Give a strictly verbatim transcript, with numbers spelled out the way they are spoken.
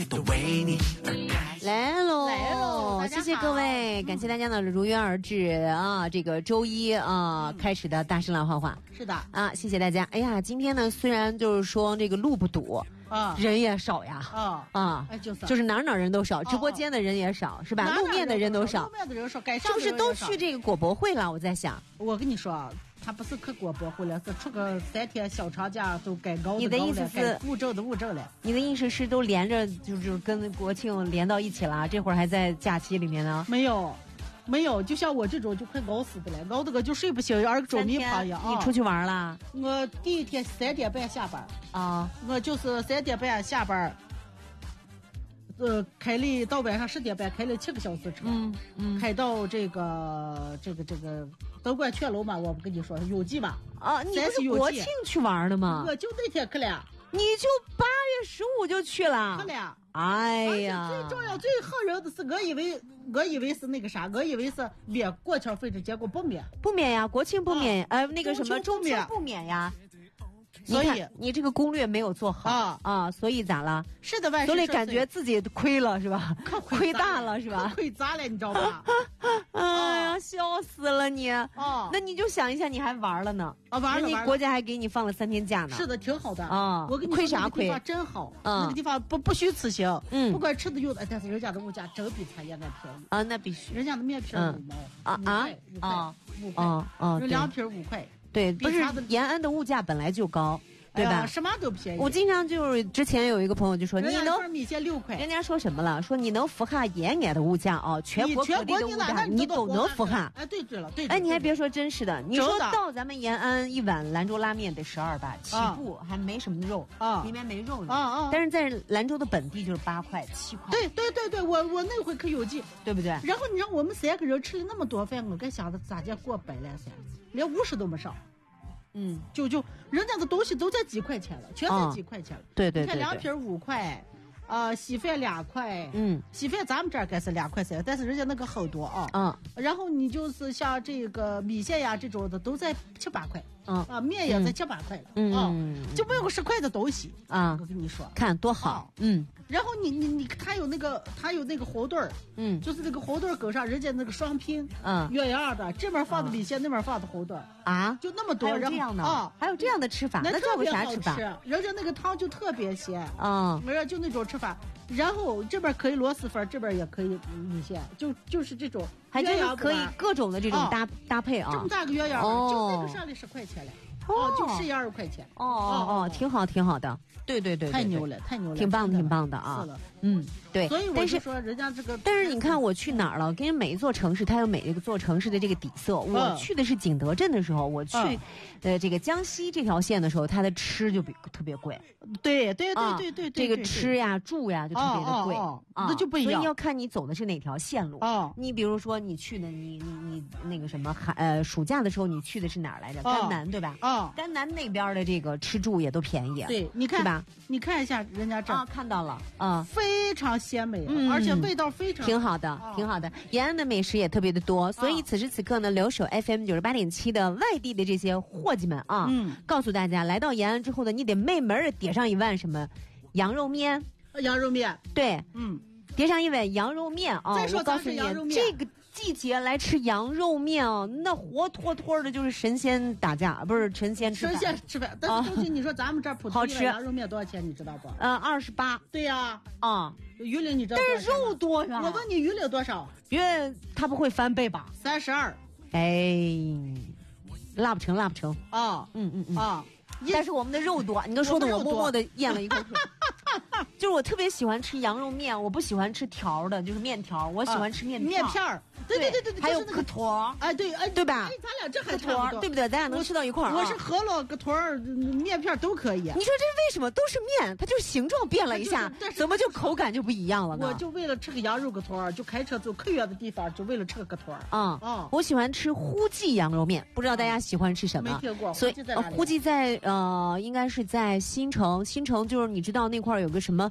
来喽， 来喽！ 谢谢各位，感谢大家呢如约而至啊！这个周一啊、嗯、开始的大声浪画画， 是的啊，谢谢大家。哎呀，今天呢虽然就是说这个路不堵啊，人也少呀啊啊，哎就是就是哪哪人都少，直播间的人也少，是吧？ 哪哪路面的人都少， 路面的人少，该是不是都去这个果博会了？我在想， 我跟你说啊。他不是去果博会了，是出个三天小长假都该高的高了， 你的意思是务正的务正了。 你的意思是都连着就是跟国庆连到一起了，这会儿还在假期里面呢？ 没有，没有，就像我这种就快熬死的了，熬得个就睡不醒，而捉迷藏一样。 你出去玩了？ 我第一天三点半下班啊， 我就是三点半下班。呃，开了到晚上十点半，开了七个小时车， 嗯嗯， 开到这个这个这个德冠雀楼嘛，我不跟你说有记吧？ 啊，你不是国庆去玩的吗？ 我就那天去了， 你就八月十五就去了， 去了。 哎呀， 最重要最吓人的是，我以为我以为是那个啥，我以为是免过桥费的，结果不免， 不免呀，国庆不免， 啊、 呃，那个什么中秋不免呀。 所以你这个攻略没有做好啊啊，所以咋了？ 是的，万所以感觉自己亏了是吧？亏大了是吧？ 亏砸了，你知道吧？ 哎呀，笑死了你！ 哦， 那你就想一下，你还玩了呢？ 啊，玩了， 你国家还给你放了三天假呢。 是的，挺好的啊。 我跟你说， 亏啥亏？ 那个地方真好，那个地方不不虚此行。 嗯， 不管吃的用的，但是人家的物价真比茶叶蛋便宜啊，那必须。 人家的面皮五毛啊啊啊五块啊啊， 凉皮五块。 对，不是延安的物价本来就高。对吧？ 什么都便宜。 我经常就是之前有一个朋友就说，你能米线六块， 人家说什么了？说你能符合延安的物价啊，全国各地的物价你都能符合。 哎，对对了，对。 哎，你还别说，真是的，你说到咱们延安一碗兰州拉面得十二吧，起步还没什么肉啊，里面没肉呢啊啊。但是在兰州的本地就是八块七块。 对对对对，我我那回可有记， 对不对？ 然后你让我们三个人吃了那么多饭，我该想着咋介过百来三，连五十都没上。嗯，就就人家的东西都在几块钱了，全在几块钱了。 哦、对对对, 对, 对，你看凉皮五块，呃，稀饭两块， 嗯， 稀饭咱们这儿该是两块三，但是人家那个好多啊。 嗯， 然后你就是像这个米线呀这种的都在七八块， 嗯啊，面也在七八块了， 嗯啊，就没有十块的东西啊。 我跟你说， 看多好，啊、嗯。 然后你你你，他有那个他有那个馄饨嗯，就是那个馄饨搁上人家那个双拼，嗯，鸳鸯的，这边放的米线，嗯、那边放的馄饨啊， 就那么多， 还有这样的啊，还有这样的吃法， 那叫个啥吃法？ 人家那个汤就特别咸啊， 人家就那种吃法。然后这边可以螺蛳粉，这边也可以米线，就就是这种， 还就是可以各种的这种搭、哦、搭配啊。 这么大个鸳鸯，哦、就那个上来十块钱了。哦，就十一二块钱。 哦哦哦，挺好挺好的。对对 对, 对， 太牛了，太牛了， 挺棒挺棒的啊！ 是的， 嗯，对。 所以我就说人家这个， 但是你看我去哪儿了？跟每一座城市，它有每一个座城市的这个底色。嗯、我去的是景德镇的时候，我去，嗯、呃，这个江西这条线的时候，它的吃就比特别贵。 对对对对对对， 这个吃呀住呀就特别的贵啊，那就不一样。 所以要看你走的是哪条线路啊。你比如说你去的你你你那个什么寒呃暑假的时候你去的是哪儿来着？甘南对吧？啊，甘南那边的这个吃住也都便宜。 对，你看是吧？ 你看一下人家这啊，看到了啊， 非常鲜美，而且味道非常挺好的，挺好的。延安的美食也特别的多，所以此时此刻呢，留守 F M 九十八点七的外地的这些伙计们啊，嗯，告诉大家，来到延安之后呢，你得没门儿点上一碗什么羊肉面， 羊肉面， 对， 嗯， 叠上一碗羊肉面啊。 再说告诉你，这个季节来吃羊肉面啊，那活脱脱的就是神仙打架，不是神仙吃饭。神仙吃饭，但是东西你说咱们这儿普通一碗羊肉面多少钱？你知道不？ 呃，二十八。 对呀， 啊， 榆林你知道？ 但是肉多呀。 我问你，榆林多少？ 榆林它不会翻倍吧？ 三十二。 哎，辣不成，辣不成啊！ 嗯嗯嗯啊！ 但是我们的肉多，你都说的我默默的咽了一口水。就是我特别喜欢吃羊肉面，我不喜欢吃条的，就是面条，我喜欢吃面面片儿。对对对对对， 还有个坨， 哎对哎对吧？ 哎，咱俩这还差不多，对不对？咱俩能吃到一块儿。 我是饸饹个坨儿，面片都可以。你说这为什么都是面？它就是形状变了一下，怎么就口感就不一样了呢？ 我就为了吃个羊肉个坨儿，就开车走可远的地方，就为了吃个个坨儿。 啊啊！我喜欢吃呼记羊肉面，不知道大家喜欢吃什么？ 没听过。 所以呼记在呃，应该是在新城，新城就是你知道那块儿有个什么